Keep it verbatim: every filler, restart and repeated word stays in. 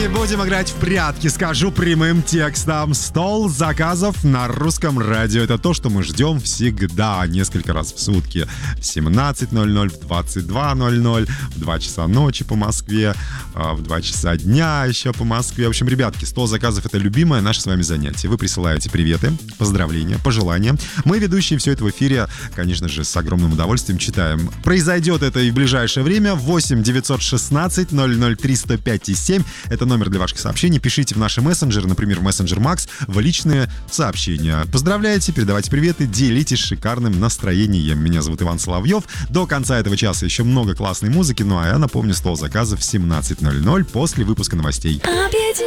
Будем играть в прятки, скажу прямым текстом. Стол заказов на русском радио. Это то, что мы ждем всегда, несколько раз в сутки. В семнадцать ноль ноль, в двадцать два ноль ноль, в два часа ночи по Москве, в два часа дня еще по Москве. В общем, ребятки, стол заказов — это любимое наше с вами занятие. Вы присылаете приветы, поздравления, пожелания. Мы, ведущие, все это в эфире, конечно же, с огромным удовольствием читаем. Произойдет это и в ближайшее время. восемь девятьсот шестнадцать ноль ноль три сто пять семь. Это номер для ваших сообщений. Пишите в наши мессенджеры, например, в мессенджер Макс, в личные сообщения. Поздравляйте, передавайте приветы, делитесь шикарным настроением. Меня зовут Иван Соловьев. До конца этого часа еще много классной музыки. Ну а я напомню, стол заказов в семнадцать ноль ноль после выпуска новостей. Объединяя